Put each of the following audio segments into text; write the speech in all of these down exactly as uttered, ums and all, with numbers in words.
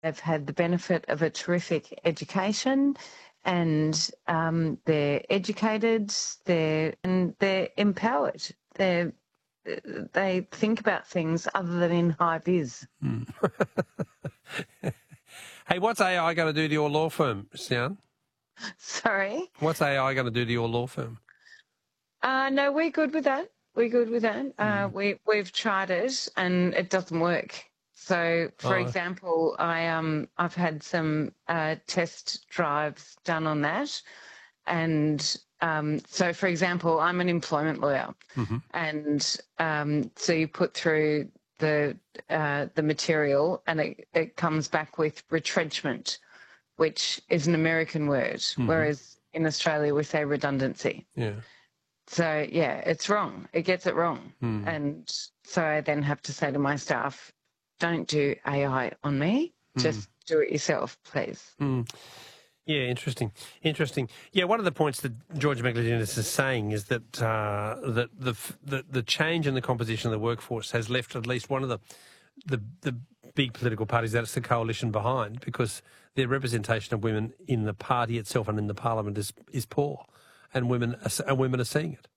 they've had the benefit of a terrific education, and um, they're educated, they're and they're empowered. They're they think about things other than in high vis. Mm. Hey, what's A I going to do to your law firm, Sian? Sorry? What's A I going to do to your law firm? Uh, no, we're good with that. We're good with that. Mm. Uh, we, we've tried it and it doesn't work. So, for Oh. example, I, um, I've had some uh, test drives done on that. And um, so, for example, I'm an employment lawyer. Mm-hmm. And um, so you put through the uh, the material and it, it comes back with retrenchment, which is an American word, Mm-hmm. whereas in Australia we say redundancy. Yeah. So, yeah, it's wrong. It gets it wrong. Mm. And so I then have to say to my staff, don't do A I on me. Mm. Just do it yourself, please. Mm. Yeah, interesting. Interesting. Yeah, one of the points that George McLeodis is saying is that uh, that the, the the change in the composition of the workforce has left at least one of the the, the big political parties, that's the coalition, behind, because their representation of women in the party itself and in the parliament is is poor, and women are, and women are seeing it.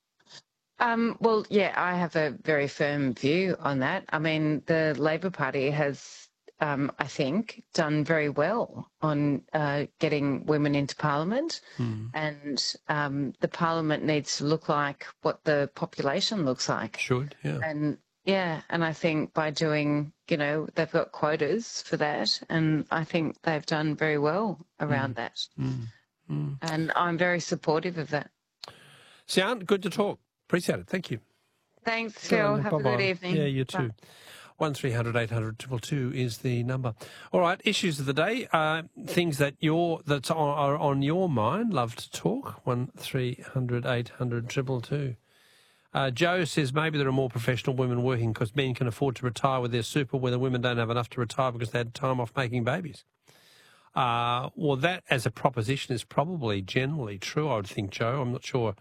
Um, well, yeah, I have a very firm view on that. I mean, the Labor Party has, um, I think, done very well on uh, getting women into Parliament, mm. and um, the Parliament needs to look like what the population looks like. Should, yeah. And yeah, and I think by doing, you know, they've got quotas for that, and I think they've done very well around mm. that. Mm. Mm. And I'm very supportive of that. Sian, good to talk. Appreciate it. Thank you. Thanks, Phil. Have Bye-bye. a good evening. Yeah, you too. Bye. One three hundred eight hundred two two is the number. All right, issues of the day, uh, things that you're that are on your mind. Love to talk. One three hundred eight hundred two two. Uh, Joe says maybe there are more professional women working because men can afford to retire with their super, where the women don't have enough to retire because they had time off making babies. Uh, well, that as a proposition is probably generally true, I would think, Joe. I'm not sure.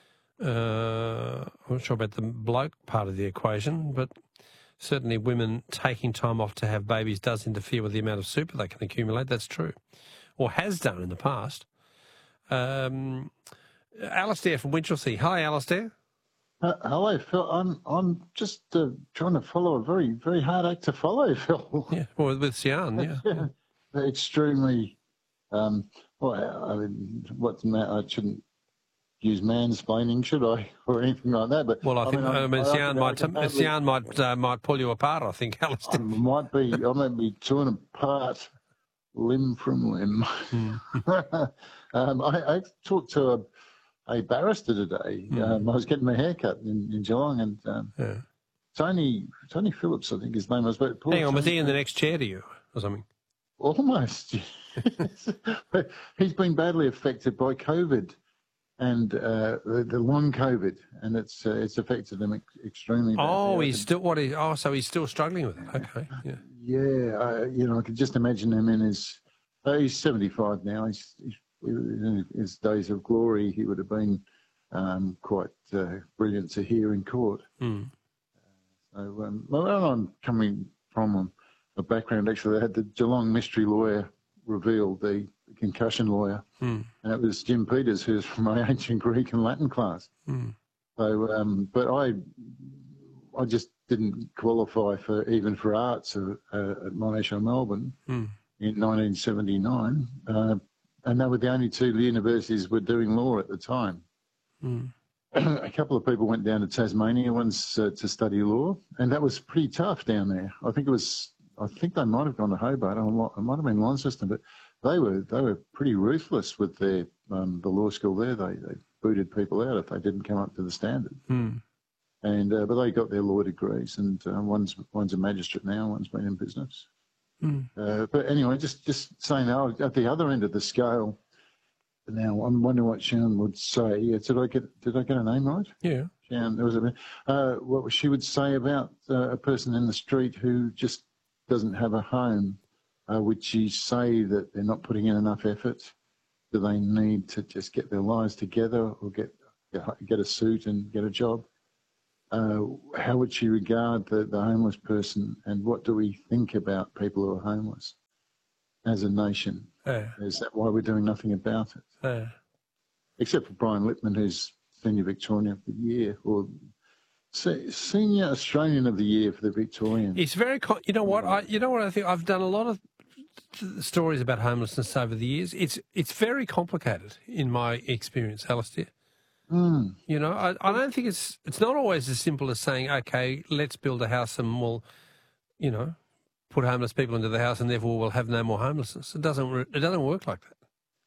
Uh, I'm not sure about the bloke part of the equation, but certainly women taking time off to have babies does interfere with the amount of super they can accumulate. That's true, or has done in the past. Um, Alistair from Winchelsea. Hi, Alistair. Uh, hello, Phil. I'm I'm just uh, trying to follow a very very hard act to follow, Phil. Yeah, well, with Sian, yeah. yeah. Extremely. Um, well, I mean, what's I shouldn't use mansplaining, should I, or anything like that? But well, I, I think mean, I mean, I Sian might totally, Sian might uh, might pull you apart. I think, Alistair. I might be I might be torn apart limb from limb. Mm. um, I, I talked to a. a barrister today. Mm. Um, I was getting my hair cut in, in Geelong, and um, yeah. Tony Tony Phillips, I think his name was. But Hang on, Tony, was he in the next chair to you or something? Almost. He's been badly affected by COVID and uh, the, the long COVID, and it's uh, it's affected him ex- extremely badly. Oh, he's still what? He, oh, so he's still struggling with it. Okay, yeah. Yeah, uh, you know, I could just imagine him in his. Uh, he's seventy-five now. He's, he's in his days of glory, he would have been um, quite uh, brilliant to hear in court. Mm. So, um, well, I'm coming from a background, actually, I had the Geelong mystery lawyer revealed, the concussion lawyer, mm. and it was Jim Peters, who's from my ancient Greek and Latin class. Mm. So, um, but I, I just didn't qualify for even for arts uh, at Monash or Melbourne mm. in nineteen seventy-nine. Uh, And they were the only two universities were doing law at the time. Mm. A couple of people went down to Tasmania once uh, to study law, and that was pretty tough down there. I think it was. I think they might have gone to Hobart. It might have been Launceston, but they were they were pretty ruthless with their um, the law school there. They they booted people out if they didn't come up to the standard. Mm. And uh, but they got their law degrees, and uh, one's one's a magistrate now, one's been in business. Mm. Uh, but anyway, just, just saying that at the other end of the scale, now I'm wondering what Sharon would say. Yeah, did I get did I get her name right? Yeah. Sharon, there was a uh, what she would say about uh, a person in the street who just doesn't have a home. Uh, would she say that they're not putting in enough effort? Do they need to just get their lives together, or get get a suit and get a job? Uh, how would she regard the, the homeless person, and what do we think about people who are homeless? as a nation? Yeah. Is that why we're doing nothing about it? Yeah. Except for Brian Lippman, who's Senior Victorian of the Year, or se- Senior Australian of the Year for the Victorian. It's very, co- you know what, I, you know what I think, I've done a lot of th- stories about homelessness over the years. It's it's very complicated in my experience, Alistair. Mm. You know, I, I don't think it's it's not always as simple as saying, okay, let's build a house and we'll, you know, put homeless people into the house and therefore we'll have no more homelessness. It doesn't re- it doesn't work like that.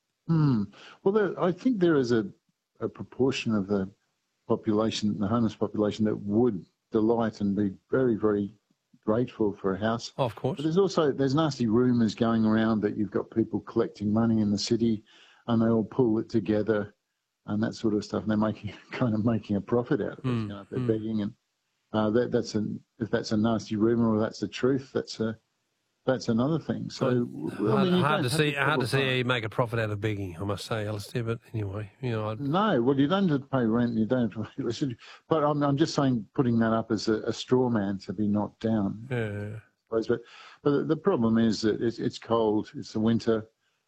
Mm. Well, there, I think there is a, a proportion of the population, the homeless population, that would delight and be very, very grateful for a house. Of course. But there's also, there's nasty rumours going around that you've got people collecting money in the city and they all pull it together and that sort of stuff. And they're making, kind of making a profit out of it. Mm. You know, if they're Mm. begging, and uh, that, that's a, if that's a nasty rumour or that's the truth, that's a, that's another thing. So well, I hard, mean, you hard don't to have see, to hard to pull see how apart. you make a profit out of begging, I must say, Alistair. But anyway, you know, I'd, No, well, you don't have to pay rent. You don't have to pay. But I'm, I'm just saying, putting that up as a, a straw man to be knocked down. yeah. I suppose. But, but the problem is that it's, it's cold. It's the winter.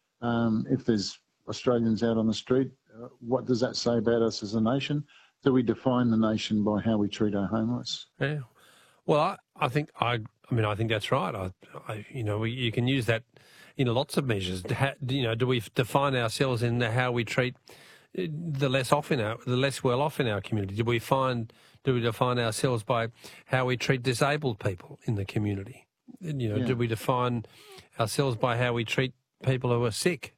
Um, if there's Australians out on the street, uh, what does that say about us as a nation? Do we define the nation by how we treat our homeless? Yeah. Well, I, I think I, I mean, I think that's right. I, I you know, we, you can use that in lots of measures. Ha, you know, do we define ourselves in how we treat the less off in our, the less well off in our community? Do we find, do we define ourselves by how we treat disabled people in the community? You know, Yeah. do we define ourselves by how we treat people who are sick?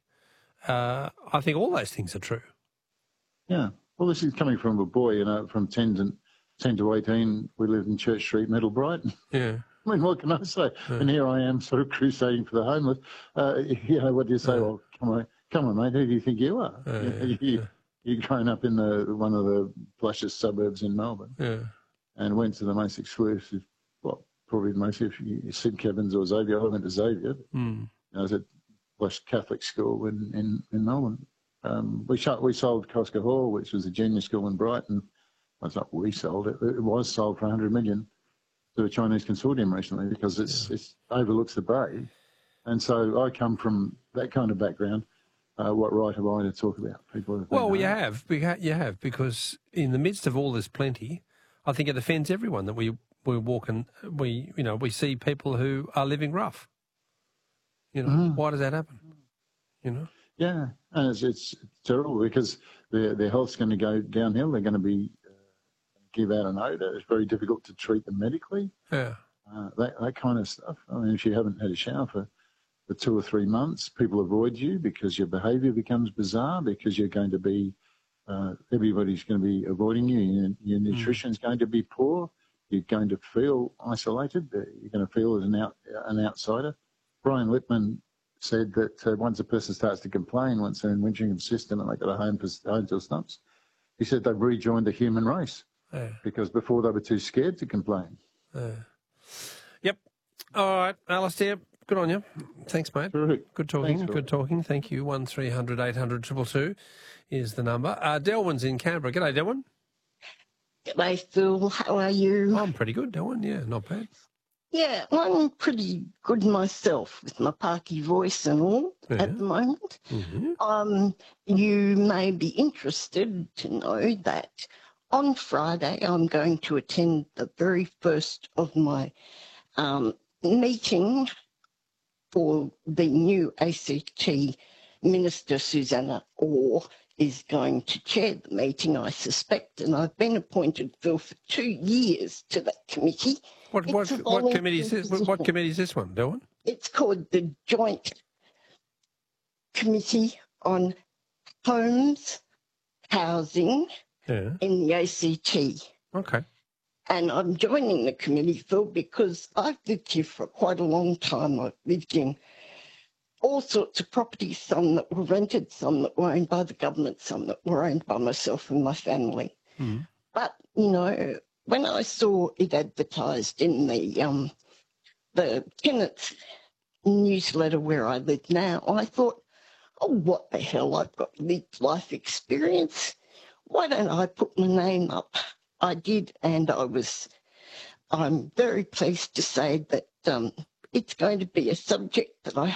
Uh, I think all those things are true. Yeah. Well, this is coming from a boy, you know, from ten to, ten to eighteen, we lived in Church Street, Middlebright. Yeah. I mean, what can I say? Yeah. And here I am sort of crusading for the homeless. Uh, you know, what do you say? Yeah. Well, come on, come on, mate, who do you think you are? Yeah, you know, yeah, you, yeah. You're growing up in the one of the plushest suburbs in Melbourne Yeah. and went to the most exclusive, well, probably the most, if you Sid Kevin's or Xavier. I went to Xavier. Mm. I was at plush Catholic school in, in, in Melbourne. Um, we, shut, we sold Cosca Hall, which was a junior school in Brighton. Well, it's not we sold it. It was sold for one hundred million to a Chinese consortium recently because it's yeah. it's overlooks the bay. And so I come from that kind of background. Uh, what right have I to talk about people? Who Well, you know? have, you have, because in the midst of all this plenty, I think it offends everyone that we we walk and we you know we see people who are living rough. You know, Mm. why does that happen? You know. Yeah, and it's, it's terrible because their their health's going to go downhill. They're going to be uh, give out an odour. It's very difficult to treat them medically. Yeah. Uh, that that kind of stuff. I mean, if you haven't had a shower for, for two or three months, people avoid you because your behaviour becomes bizarre. Because you're going to be, uh, everybody's going to be avoiding you. Your, your nutrition's mm. going to be poor. You're going to feel isolated. You're going to feel as an out an outsider. Brian Lippman said that uh, once a person starts to complain, once they're in Winching system and they got a home for home till stumps, he said they've rejoined the human race Yeah. because before they were too scared to complain. Yeah. Yep. All right, Alistair. Good on you. Thanks, mate. Terrific. Good talking. Thanks, Good talking. Thank you. One three hundred eight hundred two two two is the number. Uh, Delwyn's in Canberra. G'day, Delwyn. G'day, Phil. How are you? Oh, I'm pretty good, Delwyn. Yeah, not bad. Yeah, I'm pretty good myself with my parky voice and all Yeah. at the moment. Mm-hmm. Um, you may be interested to know that on Friday I'm going to attend the very first of my um, meeting for the new A C T Minister, Susanna Orr, is going to chair the meeting, I suspect, and I've been appointed, Phil, for two years to that committee. What what It's a what committee is this? voluntary What, what position. committee is this one, Delwyn? It's called the Joint Committee on Homes, Housing Yeah. in the A C T. Okay. And I'm joining the committee, Phil, because I've lived here for quite a long time. I've lived in all sorts of properties, some that were rented, some that were owned by the government, some that were owned by myself and my family. Mm. But, you know, when I saw it advertised in the um, the tenants newsletter where I live now, I thought, oh, what the hell, I've got lived life experience. Why don't I put my name up? I did, and I was, I'm very pleased to say that um, it's going to be a subject that I